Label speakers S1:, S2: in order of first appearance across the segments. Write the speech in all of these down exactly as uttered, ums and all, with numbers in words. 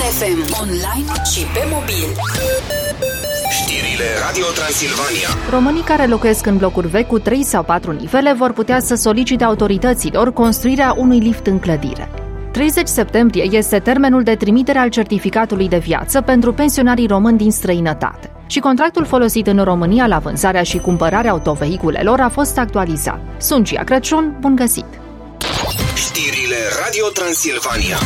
S1: F M, online și pe mobil.
S2: Știrile Radio Transilvania.
S3: Românii care locuiesc în blocuri vechi cu trei sau patru nivele vor putea să solicite autorităților construirea unui lift în clădire. treizeci septembrie este termenul de trimitere al certificatului de viață pentru pensionarii români din străinătate. Și contractul folosit în România la vânzarea și cumpărarea autovehiculelor a fost actualizat. Sunt Gia Crăciun, bun găsit!
S2: Știrile Radio Transilvania.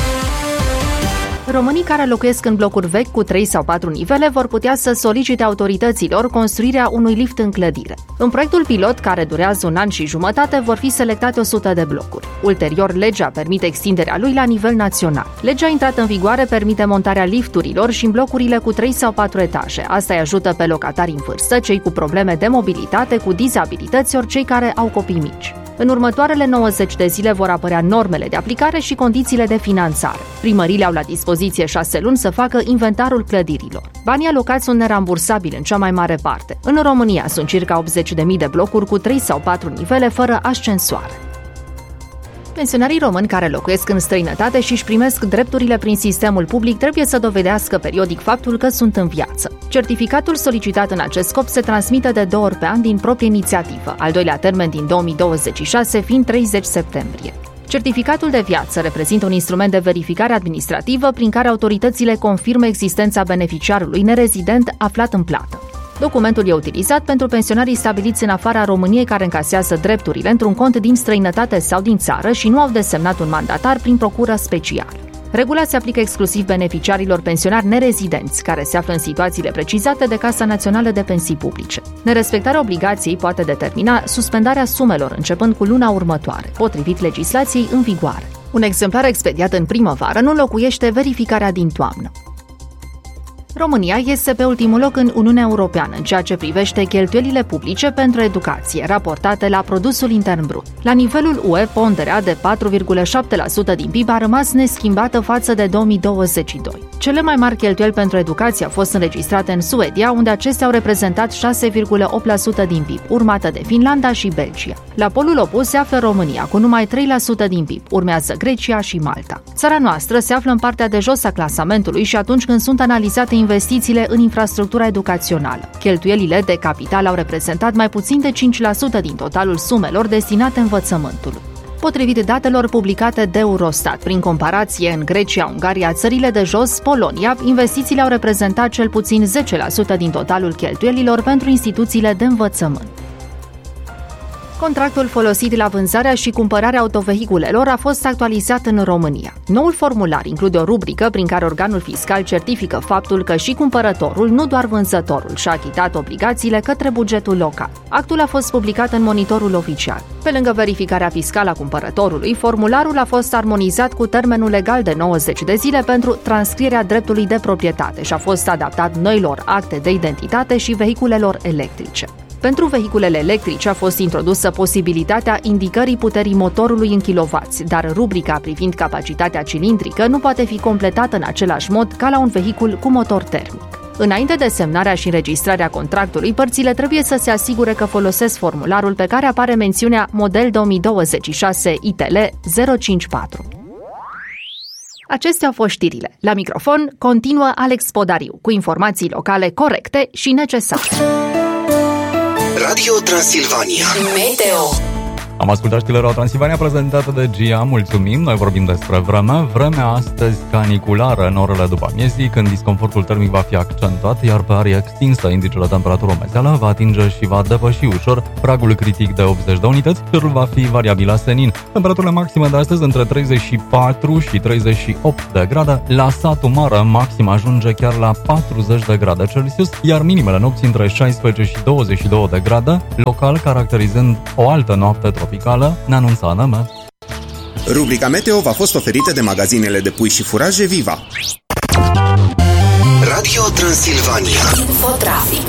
S3: Românii care locuiesc în blocuri vechi cu trei sau patru nivele vor putea să solicite autorităților construirea unui lift în clădire. În proiectul pilot, care durează un an și jumătate, vor fi selectate o sută de blocuri. Ulterior, legea permite extinderea lui la nivel național. Legea intrată în vigoare permite montarea lifturilor și în blocurile cu trei sau patru etaje. Asta îi ajută pe locatari în vârstă, cei cu probleme de mobilitate, cu dizabilități ori cei care au copii mici. În următoarele nouăzeci de zile vor apărea normele de aplicare și condițiile de finanțare. Primăriile au la dispoziție șase luni să facă inventarul clădirilor. Banii alocați sunt nerambursabili în cea mai mare parte. În România sunt circa optzeci de mii de blocuri cu trei sau patru nivele fără ascensoare. Pensionarii români care locuiesc în străinătate și își primesc drepturile prin sistemul public trebuie să dovedească periodic faptul că sunt în viață. Certificatul solicitat în acest scop se transmite de două ori pe an din proprie inițiativă, al doilea termen din două mii douăzeci și șase fiind treizeci septembrie. Certificatul de viață reprezintă un instrument de verificare administrativă prin care autoritățile confirmă existența beneficiarului nerezident aflat în plată. Documentul e utilizat pentru pensionarii stabiliți în afara României care încasează drepturile într-un cont din străinătate sau din țară și nu au desemnat un mandatar prin procură special. Regula se aplică exclusiv beneficiarilor pensionari nerezidenți, care se află în situațiile precizate de Casa Națională de Pensii Publice. Nerespectarea obligației poate determina suspendarea sumelor începând cu luna următoare, potrivit legislației în vigoare. Un exemplar expediat în primăvară nu înlocuiește verificarea din toamnă. România este pe ultimul loc în Uniunea Europeană în ceea ce privește cheltuielile publice pentru educație, raportate la produsul intern brut. La nivelul U E, ponderea de patru virgulă șapte la sută din P I B a rămas neschimbată față de două mii douăzeci și doi. Cele mai mari cheltuieli pentru educație au fost înregistrate în Suedia, unde acestea au reprezentat șase virgulă opt la sută din P I B, urmată de Finlanda și Belgia. La polul opus se află România, cu numai trei la sută din P I B, urmează Grecia și Malta. Țara noastră se află în partea de jos a clasamentului și atunci când sunt analizate investițiile în infrastructura educațională. Cheltuielile de capital au reprezentat mai puțin de cinci la sută din totalul sumelor destinate învățământului. Potrivit datelor publicate de Eurostat, prin comparație în Grecia, Ungaria, țările de jos, Polonia, investițiile au reprezentat cel puțin zece la sută din totalul cheltuielilor pentru instituțiile de învățământ. Contractul folosit la vânzarea și cumpărarea autovehiculelor a fost actualizat în România. Noul formular include o rubrică prin care organul fiscal certifică faptul că și cumpărătorul, nu doar vânzătorul, și-a achitat obligațiile către bugetul local. Actul a fost publicat în Monitorul Oficial. Pe lângă verificarea fiscală a cumpărătorului, formularul a fost armonizat cu termenul legal de nouăzeci de zile pentru transcrierea dreptului de proprietate și a fost adaptat noilor acte de identitate și vehiculelor electrice. Pentru vehiculele electrice a fost introdusă posibilitatea indicării puterii motorului în kilowați, dar rubrica privind capacitatea cilindrică nu poate fi completată în același mod ca la un vehicul cu motor termic. Înainte de semnarea și înregistrarea contractului, părțile trebuie să se asigure că folosesc formularul pe care apare mențiunea Model două mii douăzeci și șase I T L zero cinci patru. Acestea au fost știrile. La microfon continuă Alex Podariu, cu informații locale corecte și necesare.
S2: Radio Transilvania.
S1: Meteo.
S4: Am ascultat știrile Radio Transilvania prezentată de Gia, mulțumim. Noi vorbim despre vreme. Vremea astăzi caniculară în orele după amiezii, când disconfortul termic va fi accentuat, iar pe aria extinsă indicele temperatură omezeală va atinge și va depăși ușor pragul critic de optzeci de unități. Cerul va fi variabil la senin. Temperaturile maxime de astăzi între treizeci și patru și treizeci și opt de grade. La Satu Mare maxim ajunge chiar la patruzeci de grade Celsius, iar minimele nopții între șaisprezece și douăzeci și două de grade, local caracterizând o altă noapte tropicală. Ne anunța N M.
S2: Rubrica Meteo v-a fost oferită de magazinele de pui și furaje Viva. Radio Transilvania.
S1: Infotrafic.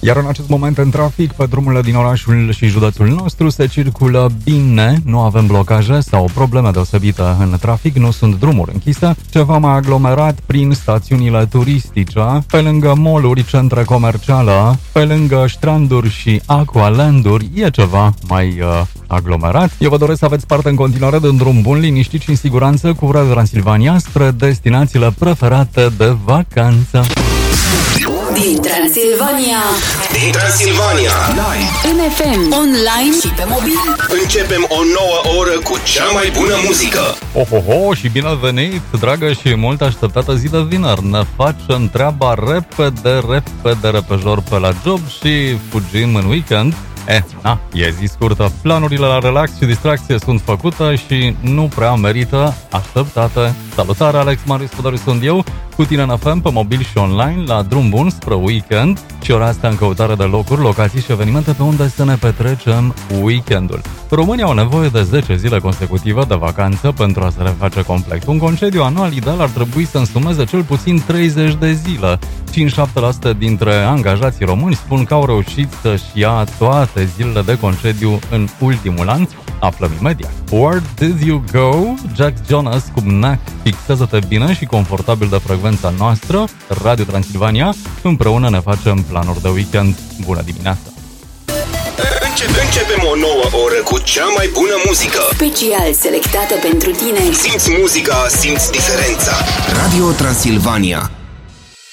S4: Iar în acest moment în trafic, pe drumurile din orașul și județul nostru se circulă bine, nu avem blocaje sau probleme deosebite în trafic, nu sunt drumuri închise, ceva mai aglomerat prin stațiunile turistice, pe lângă mall-uri, centre comerciale, pe lângă stranduri și aqualand-uri, e ceva mai uh, aglomerat. Eu vă doresc să aveți parte în continuare de un drum bun, liniștit și în siguranță cu Radio Transilvania spre destinațiile preferate de vacanță.
S1: Din Transilvania,
S2: Din Transilvania, live,
S1: în F M, online și pe mobil.
S2: începem o nouă oră cu cea mai bună muzică.
S4: Oh, oh, oh, și bine venit, dragă și mult așteptată zi de vineri. Ne facem treaba repede, repede, repejor pe la job și fugim în weekend. Eh, na, e zi scurtă. Planurile la relax și distracție sunt făcute și nu prea merită așteptate. Salutare, Alex Marius Podori sunt eu, cu tine în F M, pe mobil și online, la drum bun spre weekend și ora asta în căutare de locuri, locații și evenimente pe unde să ne petrecem weekendul. Românii au nevoie de zece zile consecutive de vacanță pentru a se reface complet. Un concediu anual ideal ar trebui să însumeze cel puțin treizeci de zile. cincizeci și șapte la sută dintre angajații români spun că au reușit să-și ia toate zilele de concediu în ultimul an. Aflăm imediat. Where did you go? Jack Jonas cu Knack. Fixează-te bine și confortabil de frecvența noastră, Radio Transilvania. Împreună ne facem planuri de weekend. Bună dimineața!
S2: Începem o nouă oră cu cea mai bună muzică.
S1: Special selectată pentru tine.
S2: Simți muzica, simți diferența. Radio Transilvania.